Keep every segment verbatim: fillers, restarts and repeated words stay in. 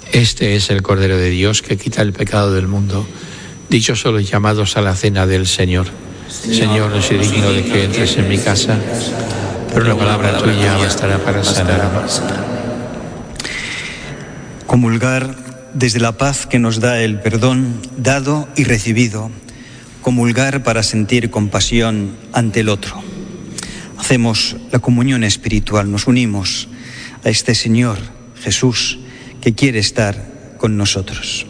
Este es el Cordero de Dios que quita el pecado del mundo. Dichosos los llamados a la cena del Señor. Señor, no soy digno de que entres en mi casa, pero una palabra tuya bastará para sanarme. Comulgar desde la paz que nos da el perdón dado y recibido. Comulgar para sentir compasión ante el otro. Hacemos la comunión espiritual, nos unimos a este Señor Jesús que quiere estar con nosotros.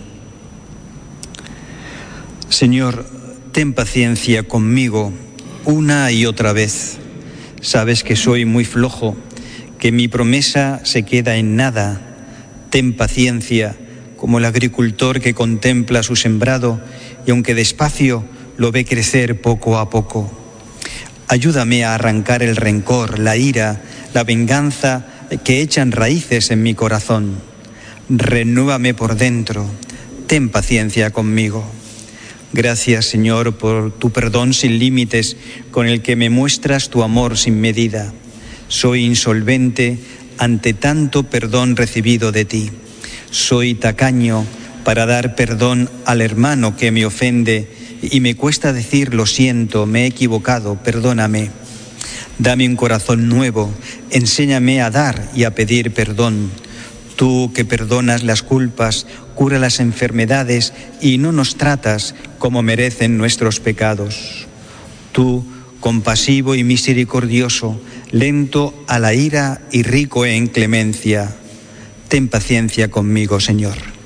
Señor, ten paciencia conmigo una y otra vez. Sabes que soy muy flojo, que mi promesa se queda en nada. Ten paciencia como el agricultor que contempla su sembrado y aunque despacio lo ve crecer poco a poco. Ayúdame a arrancar el rencor, la ira, la venganza que echan raíces en mi corazón. Renuévame por dentro, ten paciencia conmigo. Gracias, Señor, por tu perdón sin límites, con el que me muestras tu amor sin medida. Soy insolvente ante tanto perdón recibido de ti. Soy tacaño para dar perdón al hermano que me ofende y me cuesta decir lo siento, me he equivocado, perdóname. Dame un corazón nuevo, enséñame a dar y a pedir perdón. Tú que perdonas las culpas, cura las enfermedades y no nos tratas como merecen nuestros pecados. Tú, compasivo y misericordioso, lento a la ira y rico en clemencia, ten paciencia conmigo, Señor.